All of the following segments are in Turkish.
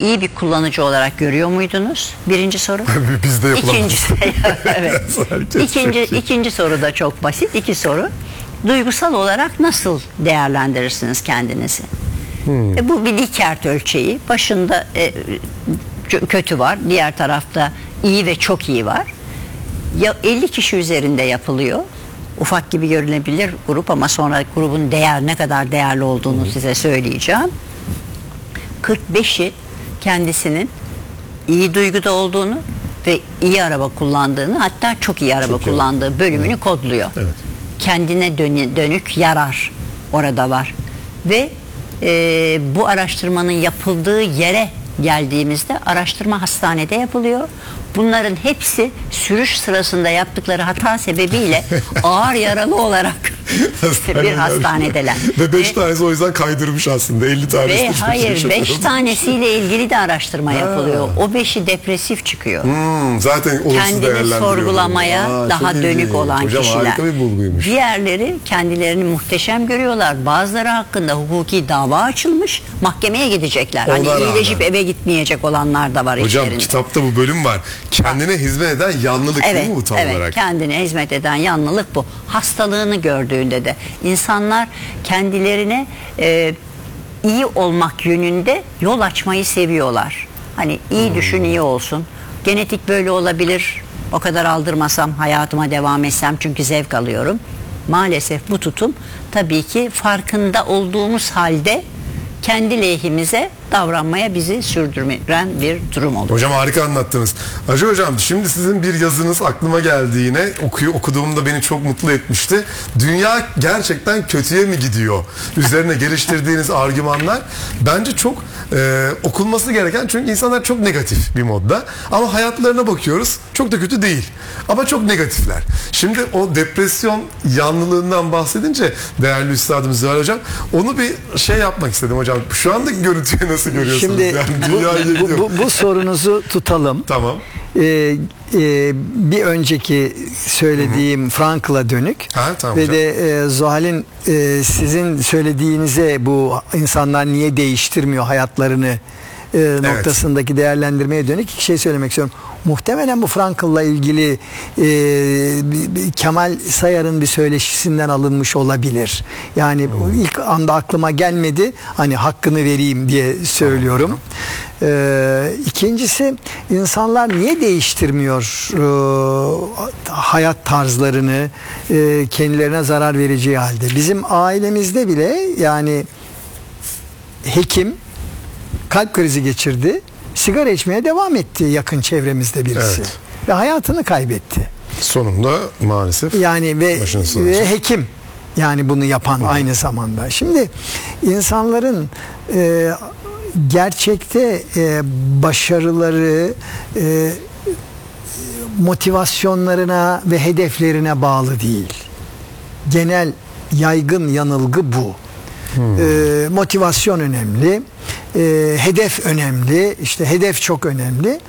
iyi bir kullanıcı olarak görüyor muydunuz? Birinci soru. Bizde yapılamaz. Evet. İkinci soru da çok basit. İki soru. Duygusal olarak nasıl değerlendirirsiniz kendinizi? Bu bir Likert ölçeği. Başında kötü var. Diğer tarafta iyi ve çok iyi var. 50 kişi üzerinde yapılıyor. Ufak gibi görünebilir grup ama sonra grubun ne kadar değerli olduğunu size söyleyeceğim. 45'i kendisinin iyi duyguda olduğunu ve iyi araba kullandığını, hatta çok iyi araba kullandığı bölümünü kodluyor. Evet. Kendine dönük yarar orada var. Ve bu araştırmanın yapıldığı yere geldiğimizde araştırma hastanede yapılıyor. Bunların hepsi sürüş sırasında yaptıkları hata sebebiyle ağır yaralı olarak bir hastanedeler. Ve 5 tanesi o yüzden kaydırmış aslında. 50 tanesi. Ve hayır, 5 tanesiyle ilgili de araştırma yapılıyor. O 5'i depresif çıkıyor. Zaten olumsuz kendini sorgulamaya daha dönük olan hocam, kişiler. Harika bir bulguymuş. Diğerleri kendilerini muhteşem görüyorlar. Bazıları hakkında hukuki dava açılmış. Mahkemeye gidecekler. Hani iyileşip eve gitmeyecek olanlar da var hocam, içlerinde. kitapta bu bölüm var. Kendine hizmet eden yanlılık değil mi bu tam olarak? Kendine hizmet eden yanlılık bu. Hastalığını gördüğünde de insanlar kendilerine iyi olmak yönünde yol açmayı seviyorlar. Hani iyi düşün, iyi olsun. Genetik böyle olabilir. O kadar aldırmasam, hayatıma devam etsem çünkü zevk alıyorum. Maalesef bu tutum tabii ki farkında olduğumuz halde kendi lehimize davranmaya bizi sürdüren bir durum olur. Hocam harika anlattınız. Hacı hocam, şimdi sizin bir yazınız aklıma geldi yine. Okuduğumda beni çok mutlu etmişti. Dünya gerçekten kötüye mi gidiyor? Üzerine geliştirdiğiniz argümanlar bence çok okunması gereken, çünkü insanlar çok negatif bir modda. Ama hayatlarına bakıyoruz, çok da kötü değil. Ama çok negatifler. Şimdi o depresyon yanlılığından bahsedince değerli üstadım Zuhal hocam, onu bir şey yapmak istedim hocam. Şu andaki görüntüyü nasıl görüyorsunuz? Şimdi yani bu sorunuzu tutalım. Tamam. Bir önceki söylediğim Frankl'a dönük tamam ve hocam. de Zuhal'in sizin söylediğinize, bu insanlar niye değiştirmiyor hayatlarını noktasındaki değerlendirmeye dönük iki şey söylemek istiyorum. Muhtemelen bu Frankl'la ilgili Kemal Sayar'ın bir söyleşisinden alınmış olabilir. Yani ilk anda aklıma gelmedi. Hani hakkını vereyim diye söylüyorum. İkincisi, insanlar niye değiştirmiyor hayat tarzlarını kendilerine zarar vereceği halde? Bizim ailemizde bile, yani hekim kalp krizi geçirdi, sigara içmeye devam etti yakın çevremizde birisi. Ve hayatını kaybetti. Sonunda maalesef. Yani ve hekim, yani bunu yapan aynı zamanda. Şimdi insanların gerçekte başarıları motivasyonlarına ve hedeflerine bağlı değil. Genel yaygın yanılgı bu. Motivasyon önemli, hedef önemli, işte hedef çok önemli.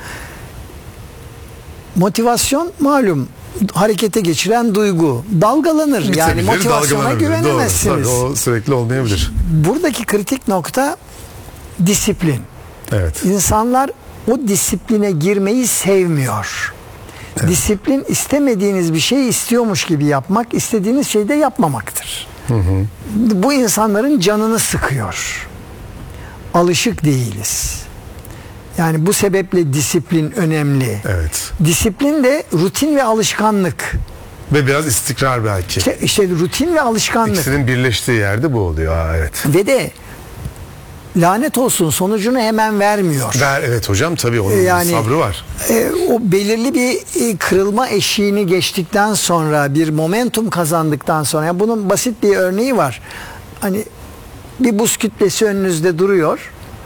Motivasyon malum harekete geçiren duygu, dalgalanır. Yani motivasyona güvenemezsiniz. Doğru, o sürekli olmayabilir. Buradaki kritik nokta disiplin. Evet. İnsanlar o disipline girmeyi sevmiyor. Evet. Disiplin, istemediğiniz bir şeyi istiyormuş gibi yapmak, istediğiniz şeyi de yapmamaktır. Bu insanların canını sıkıyor. Alışık değiliz. Yani bu sebeple disiplin önemli. Evet. Disiplin de rutin ve alışkanlık. Ve biraz istikrar belki. İşte rutin ve alışkanlık. İkisinin birleştiği yerde bu oluyor. Evet. Ve de lanet olsun sonucunu hemen vermiyor. Evet hocam, tabii onun sabrı var. O belirli bir kırılma eşiğini geçtikten sonra, bir momentum kazandıktan sonra, yani bunun basit bir örneği var. Hani bir buz kütlesi önünüzde duruyor.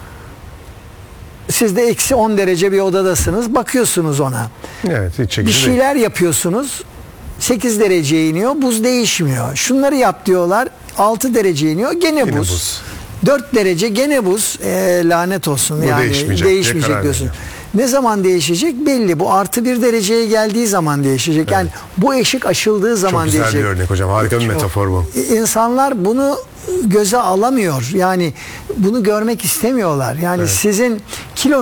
Siz de eksi 10 derece bir odadasınız. Bakıyorsunuz ona. Evet, hiç bir şeyler yapıyorsunuz. 8 dereceye iniyor. Buz değişmiyor. Şunları yap diyorlar. 6 derece iniyor. Gene buz. 4 derece gene buz. Lanet olsun. Bu yani değişmeyecek diyorsun. Ne zaman değişecek belli. Bu artı 1 dereceye geldiği zaman değişecek. Yani bu eşik aşıldığı zaman değişecek. Çok güzel bir örnek hocam. Harika bir metafor bu. İnsanlar bunu göze alamıyor. Yani bunu görmek istemiyorlar. Yani sizin kilo